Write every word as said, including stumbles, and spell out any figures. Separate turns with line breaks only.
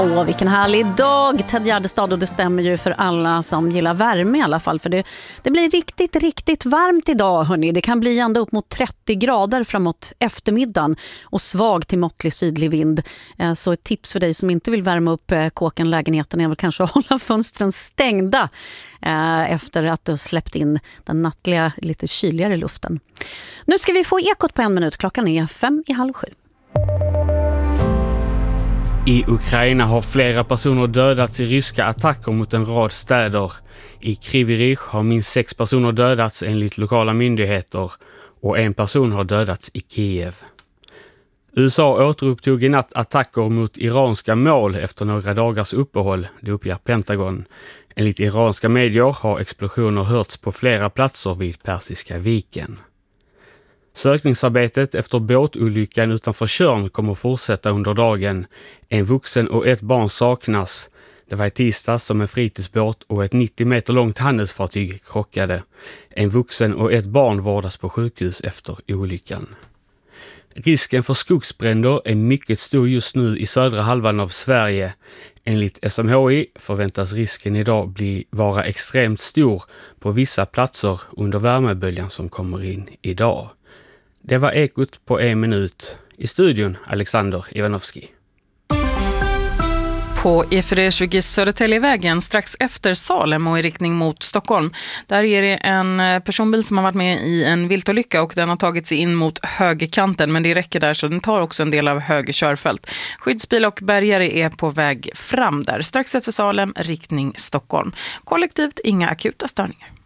Åh, vilken härlig dag, Ted Gärdestad, och det stämmer ju för alla som gillar värme i alla fall, för det, det blir riktigt, riktigt varmt idag, hörni. Det kan bli ända upp mot trettio grader framåt eftermiddagen och svag till måttlig sydlig vind. Så ett tips för dig som inte vill värma upp kåken, lägenheten, är väl kanske att hålla fönstren stängda efter att du har släppt in den nattliga, lite kyligare luften. Nu ska vi få ekot på en minut. Klockan är fem i halv sju.
I Ukraina har flera personer dödats i ryska attacker mot en rad städer. I Kryvyi Rih har minst sex personer dödats enligt lokala myndigheter och en person har dödats i Kiev. U S A återupptog i natt attacker mot iranska mål efter några dagars uppehåll, det uppger Pentagon. Enligt iranska medier har explosioner hörts på flera platser vid Persiska viken. Sökningsarbetet efter båtolyckan utanför Tjörn kommer fortsätta under dagen. En vuxen och ett barn saknas. Det var i tisdag som en fritidsbåt och ett nittio meter långt handelsfartyg krockade. En vuxen och ett barn vårdas på sjukhus efter olyckan. Risken för skogsbränder är mycket stor just nu i södra halvan av Sverige. Enligt S M H I förväntas risken idag bli vara extremt stor på vissa platser under värmeböljan som kommer in idag. Det var ekot på en minut. I studion Alexander Ivanovski.
På E fyra tjugo Södertäljevägen strax efter Salem och i riktning mot Stockholm. Där är det en personbil som har varit med i en viltolycka och den har tagit sig in mot högerkanten, men det räcker där så den tar också en del av höger körfält. Skyddsbil och bärgare är på väg fram där. Strax efter Salem, riktning Stockholm. Kollektivt inga akuta störningar.